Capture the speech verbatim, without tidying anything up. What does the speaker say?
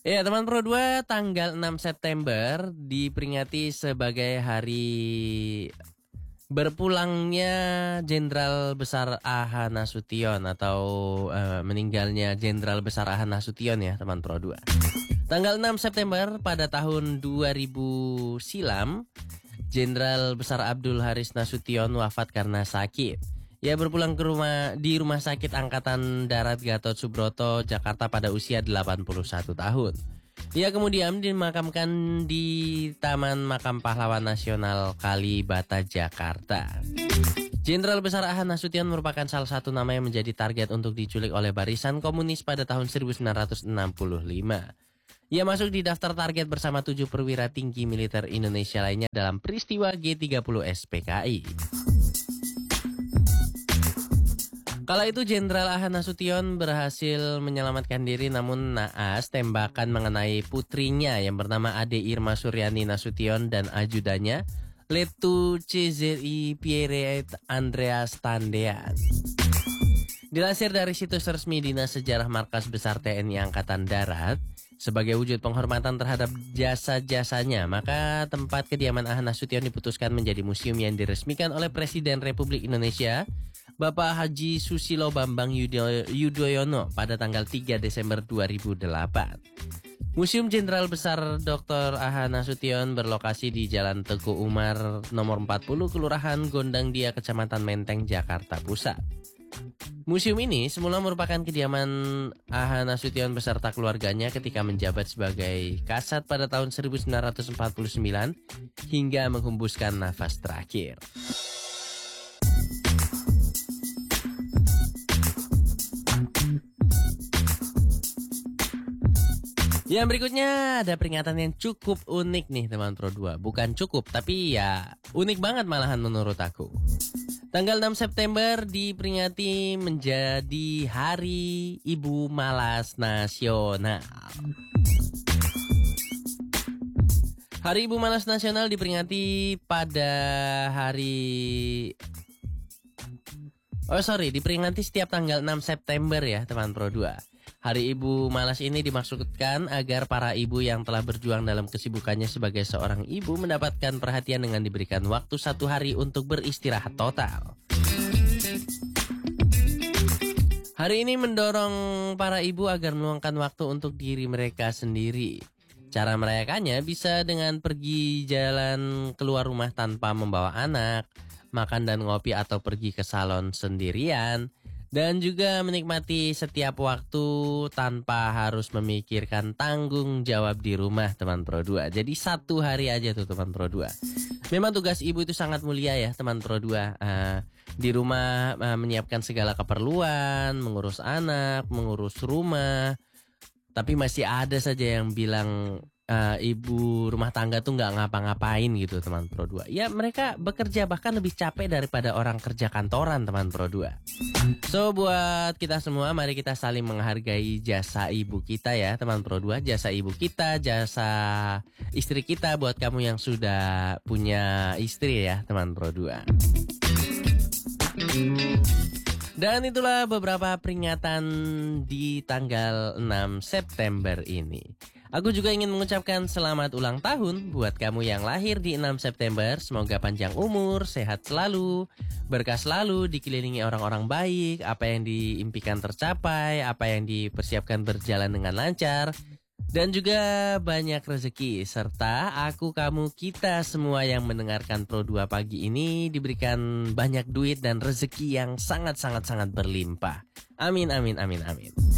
Ya teman Pro dua, tanggal enam September diperingati sebagai hari berpulangnya Jenderal Besar A H Nasution atau uh, meninggalnya Jenderal Besar A H Nasution ya teman Pro dua. Tanggal enam September pada tahun dua ribu silam, Jenderal Besar Abdul Haris Nasution wafat karena sakit. Ia berpulang ke rumah di Rumah Sakit Angkatan Darat Gatot Subroto, Jakarta pada usia delapan puluh satu tahun. Ia kemudian dimakamkan di Taman Makam Pahlawan Nasional Kalibata, Jakarta. Jenderal Besar A H Nasution merupakan salah satu nama yang menjadi target untuk diculik oleh barisan komunis pada tahun seribu sembilan ratus enam puluh lima. Ia masuk di daftar target bersama tujuh perwira tinggi militer Indonesia lainnya dalam peristiwa G tiga puluh S P K I. Kala itu Jenderal A H Nasution berhasil menyelamatkan diri, namun naas tembakan mengenai putrinya yang bernama Ade Irma Suryani Nasution dan ajudannya Letu C Z I Pierre Andreas Tandean. Dilansir dari situs resmi Dinas Sejarah Markas Besar T N I Angkatan Darat, sebagai wujud penghormatan terhadap jasa-jasanya, maka tempat kediaman A H Nasution diputuskan menjadi museum yang diresmikan oleh Presiden Republik Indonesia Bapak Haji Susilo Bambang Yudhoyono pada tanggal tiga Desember dua ribu delapan. Museum Jenderal Besar Doktor A H Nasution berlokasi di Jalan Teguh Umar nomor empat puluh, Kelurahan Gondang Dia, Kecamatan Menteng, Jakarta Pusat. Museum ini semula merupakan kediaman A H Nasution beserta keluarganya ketika menjabat sebagai Kasat pada tahun seribu sembilan ratus empat puluh sembilan hingga menghembuskan nafas terakhir. Yang berikutnya ada peringatan yang cukup unik nih teman Pro dua. Bukan cukup, tapi ya unik banget malahan menurut aku. Tanggal enam September diperingati menjadi Hari Ibu Malas Nasional. Hari Ibu Malas Nasional diperingati pada hari... Oh sorry, diperingati setiap tanggal enam September ya teman Pro dua. Hari Ibu Malas ini dimaksudkan agar para ibu yang telah berjuang dalam kesibukannya sebagai seorang ibu mendapatkan perhatian dengan diberikan waktu satu hari untuk beristirahat total. Hari ini mendorong para ibu agar meluangkan waktu untuk diri mereka sendiri. Cara merayakannya bisa dengan pergi jalan keluar rumah tanpa membawa anak, makan dan ngopi atau pergi ke salon sendirian, dan juga menikmati setiap waktu tanpa harus memikirkan tanggung jawab di rumah teman Pro dua. Jadi satu hari aja tuh teman Pro dua. Memang tugas ibu itu sangat mulia ya teman Pro dua. Uh, di rumah uh, menyiapkan segala keperluan, mengurus anak, mengurus rumah. Tapi masih ada saja yang bilang uh, ibu rumah tangga tuh nggak ngapa-ngapain gitu teman Pro dua. Ya mereka bekerja bahkan lebih capek daripada orang kerja kantoran teman Pro dua. So buat kita semua, mari kita saling menghargai jasa ibu kita ya teman Pro dua. Jasa ibu kita, jasa istri kita buat kamu yang sudah punya istri ya teman Pro dua. Dan itulah beberapa peringatan di tanggal enam September ini. Aku juga ingin mengucapkan selamat ulang tahun buat kamu yang lahir di enam September. Semoga panjang umur, sehat selalu, berkah selalu, dikelilingi orang-orang baik, apa yang diimpikan tercapai, apa yang dipersiapkan berjalan dengan lancar, dan juga banyak rezeki. Serta aku, kamu, kita semua yang mendengarkan Pro dua pagi ini diberikan banyak duit dan rezeki yang sangat-sangat-sangat berlimpah. Amin, amin, amin, amin.